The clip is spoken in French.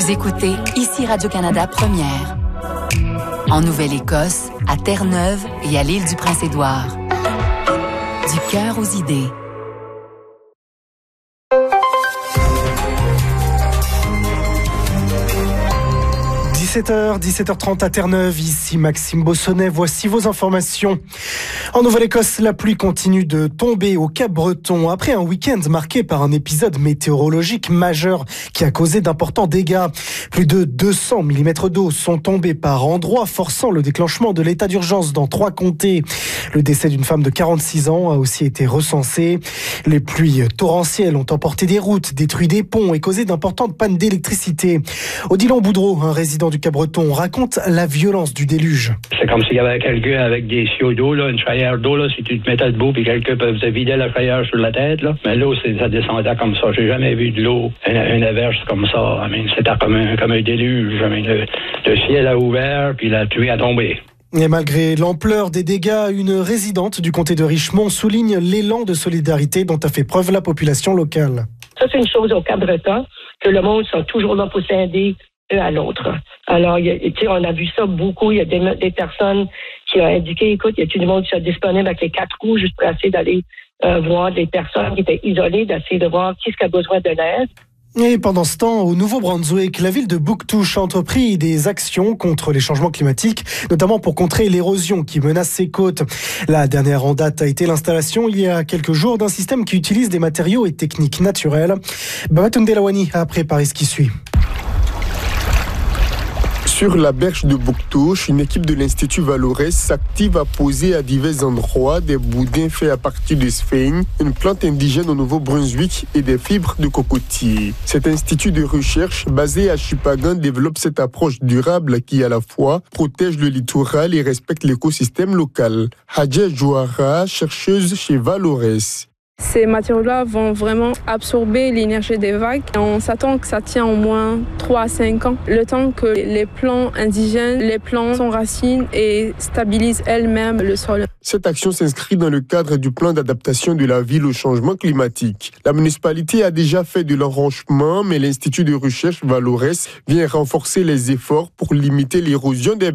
Vous écoutez ici Radio-Canada Première. En Nouvelle-Écosse, à Terre-Neuve et à l'île du Prince-Édouard. Du cœur aux idées. « 17h30 à Terre-Neuve, ici Maxime Bossonnet, voici vos informations. En Nouvelle-Écosse, la pluie continue de tomber au Cap-Breton après un week-end marqué par un épisode météorologique majeur qui a causé d'importants dégâts. Plus de 200 mm d'eau sont tombés par endroits, forçant le déclenchement de l'état d'urgence dans 3 comtés. Le décès d'une femme de 46 ans a aussi été recensé. Les pluies torrentielles ont emporté des routes, détruit des ponts et causé d'importantes pannes d'électricité. Odilon Boudreau, un résident du Cap-Breton, raconte la violence du déluge. C'est comme s'il y avait quelqu'un avec des siaux d'eau, là, une frayère d'eau, là, si tu te mettais debout puis quelqu'un peut te vider la frayère sur la tête, là. Mais l'eau, ça descendait comme ça. J'ai jamais vu de l'eau, une averse comme ça. C'était comme un déluge. Le ciel a ouvert puis la pluie a tombé. Et malgré l'ampleur des dégâts, une résidente du comté de Richmond souligne l'élan de solidarité dont a fait preuve la population locale. Ça, c'est une chose au Cap-Breton, que le monde sont toujours là pour s'aider à l'autre. Alors, on a vu ça beaucoup. Il y a des personnes qui ont indiqué, écoute, il y a tout le monde qui est disponible avec les 4 roues juste pour essayer d'aller voir des personnes qui étaient isolées, d'essayer de voir qui a besoin de l'aide. Et pendant ce temps, au Nouveau-Brunswick, la ville de Bouctouche a entrepris des actions contre les changements climatiques, notamment pour contrer l'érosion qui menace ses côtes. La dernière en date a été l'installation, il y a quelques jours, d'un système qui utilise des matériaux et techniques naturelles. Babatunde Lawani a préparé ce qui suit. Sur la berge de Bouctouche, une équipe de l'Institut Valores s'active à poser à divers endroits des boudins faits à partir de sphène, une plante indigène au Nouveau-Brunswick et des fibres de cocotier. Cet institut de recherche basé à Chupagan développe cette approche durable qui à la fois protège le littoral et respecte l'écosystème local. Hadja Jouara, chercheuse chez Valores. Ces matériaux-là vont vraiment absorber l'énergie des vagues. On s'attend que ça tient au moins 3 à 5 ans, le temps que les plants indigènes, les plantes s'enracinent et stabilisent elles-mêmes le sol. Cette action s'inscrit dans le cadre du plan d'adaptation de la ville au changement climatique. La municipalité a déjà fait de l'enrochement, mais l'Institut de recherche Valores vient renforcer les efforts pour limiter l'érosion des